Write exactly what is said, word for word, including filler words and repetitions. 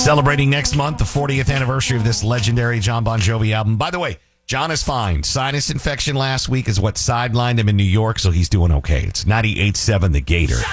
Celebrating next month the fortieth anniversary of this legendary John Bon Jovi album. By the way, John is fine. Sinus infection last week is what sidelined him in New York, so he's doing okay. It's ninety-eight point seven The Gator.